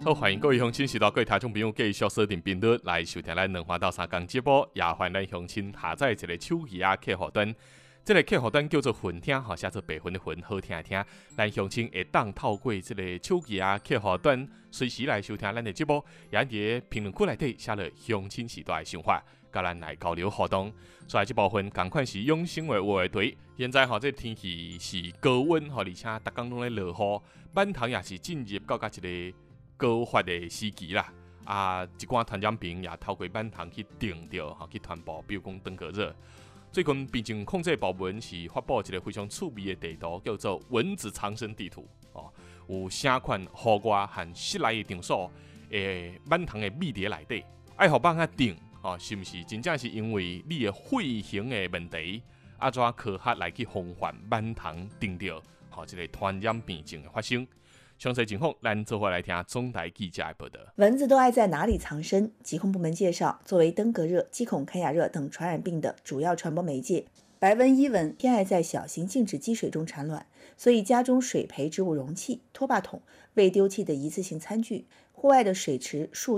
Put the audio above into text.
好，欢迎各位乡亲、时代各位听众朋友继续锁定频率来收听咱两花到三讲节目，也欢迎咱乡亲下载一个手机客户端，这个客户端叫做云听，写做白云的云，好听的听。咱乡亲会当透过这个手机客户端，随时来收听咱的节目，也伫评论区内底写了乡亲时代的想法，甲咱来交流互动。所以这部分同款是养生的话题。现在这天气是高温，而且逐天拢在落雨，满塘也是进入到一个高发的时期啦，一寡传染病也透过满塘去定着，去传播，比如讲登革热。最近病情控制部门是发布一个非常趣味的地图，叫做蚊子藏身地图。有啥款户外和室内的场所，满塘的密伫内底，爱互放定，是不是真正是因为你的肺型的问题，怎科学来去防范满塘定着，这个传染病症的发生？详细情况，咱做伙来听中台记者的报道。 蚊子都爱在哪里藏身？疾控部门介绍，作为登革热、鸡孔、坎亚热等传染病的主要传播媒介，白纹伊蚊偏爱在小型静止积水中产卵，所以家中水培植物容器、拖把桶、未丢弃的一次性餐具、户外的水池、树